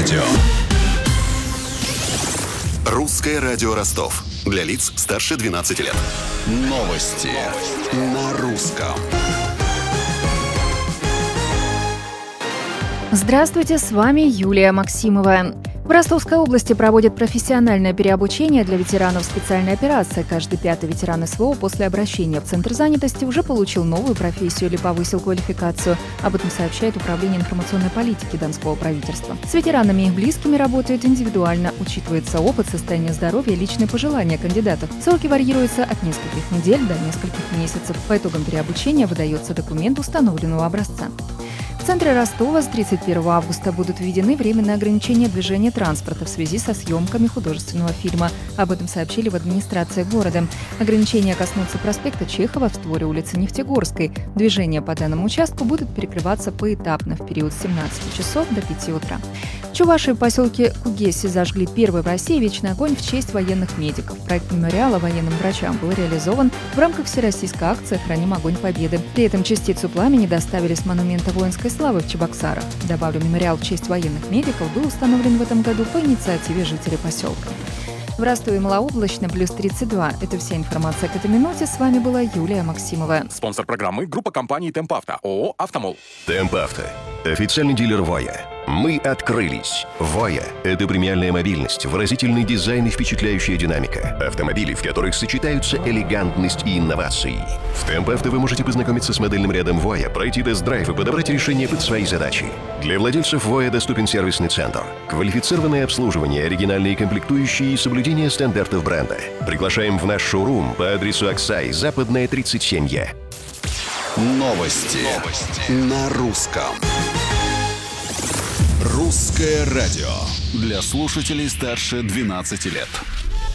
радио. Русское радио Ростов. Для лиц старше 12 лет. Новости на русском. Здравствуйте, с вами Юлия Максимова. В Ростовской области проводят профессиональное переобучение для ветеранов специальной операции. Каждый пятый ветеран СВО после обращения в Центр занятости уже получил новую профессию или повысил квалификацию. Об этом сообщает Управление информационной политики Донского правительства. С ветеранами и их близкими работают индивидуально. Учитывается опыт, состояние здоровья и личные пожелания кандидатов. Сроки варьируются от нескольких недель до нескольких месяцев. По итогам переобучения выдается документ установленного образца. В центре Ростова с 31 августа будут введены временные ограничения движения транспорта в связи со съемками художественного фильма. Об этом сообщили в администрации города. Ограничения коснутся проспекта Чехова в створе улицы Нефтегорской. Движение по данному участку будет перекрываться поэтапно в период с 17 часов до 5 утра. В Чувашии в поселке Кугеси зажгли первый в России вечный огонь в честь военных медиков. Проект мемориала военным врачам был реализован в рамках всероссийской акции «Храним огонь победы». При этом частицу пламени доставили с монумента воинской славы в Чебоксарах. Добавлю, мемориал в честь военных медиков был установлен в этом году по инициативе жителей поселка. В Ростове малооблачно, плюс 32. Это вся информация к этой минуте. С вами была Юлия Максимова. Спонсор программы — группа компаний «Темп Авто», ООО «Автомол». «Темп Авто» – официальный дилер «Воя». Мы открылись. «Воя» – это премиальная мобильность, выразительный дизайн и впечатляющая динамика. Автомобили, в которых сочетаются элегантность и инновации. В «Темп Авто» вы можете познакомиться с модельным рядом «Воя», пройти тест-драйв и подобрать решение под свои задачи. Для владельцев «Воя» доступен сервисный центр, квалифицированное обслуживание, оригинальные комплектующие и соблюдение стандартов бренда. Приглашаем в наш шоурум по адресу Аксай, Западная, 37Е. Новости на русском. Русское радио. Для слушателей старше 12 лет.